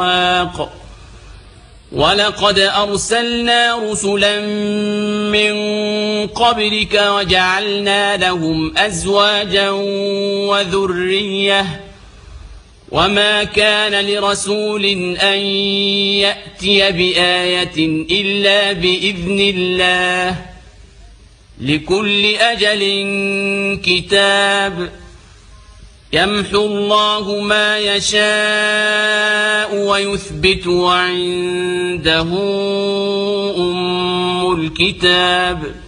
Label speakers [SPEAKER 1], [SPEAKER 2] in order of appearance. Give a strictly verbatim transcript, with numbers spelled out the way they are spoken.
[SPEAKER 1] ولقد أرسلنا رسلا من قبلك وجعلنا لهم أزواجا وذرية وما كان لرسول أن يأتي بآية إلا بإذن الله لكل أجل كتاب يمحو الله ما يشاء ويثبت وعنده أم الكتاب.